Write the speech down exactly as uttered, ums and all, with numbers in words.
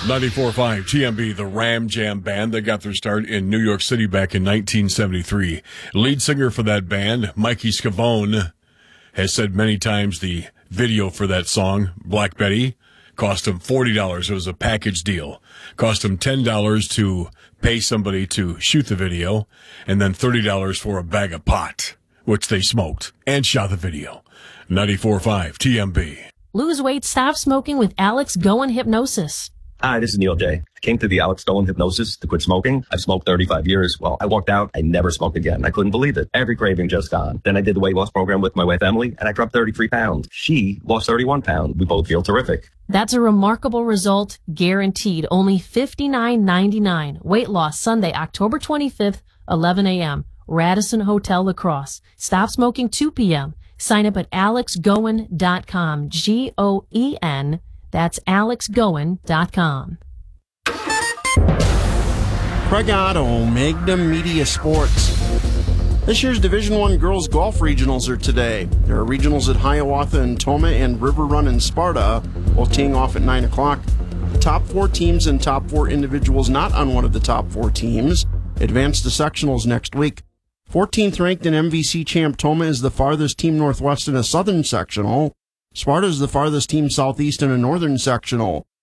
ninety-four point five T M B, the Ram Jam Band that got their start in New York City back in nineteen seventy-three. Lead singer for that band, Mikey Scavone, has said many times the video for that song, Black Betty, cost him forty dollars. It was a package deal. Cost him ten dollars to pay somebody to shoot the video, and then thirty dollars for a bag of pot, which they smoked and shot the video. ninety-four point five T M B. Lose weight, stop smoking with Alex Goen Hypnosis. Hi, this is Neil J. I came to the Alex Goen Hypnosis to quit smoking. I've smoked thirty-five years. Well, I walked out. I never smoked again. I couldn't believe it. Every craving just gone. Then I did the weight loss program with my wife, Emily, and I dropped thirty-three pounds. She lost thirty-one pounds. We both feel terrific. That's a remarkable result, guaranteed. Only fifty-nine ninety-nine. Weight loss Sunday, October twenty-fifth, eleven a.m. Radisson Hotel Lacrosse. Stop smoking two p.m. Sign up at alex goen dot com. G O E N. That's alex goen dot com. Craig Otto, Magnum Media Sports. This year's Division One girls golf regionals are today. There are regionals at Hiawatha and Toma and River Run in Sparta, both teeing off at nine o'clock. The top four teams and top four individuals not on one of the top four teams advance to sectionals next week. fourteenth ranked and M V C champ Toma is the farthest team northwest in a southern sectional. Sparta is the farthest team southeast in a northern sectional.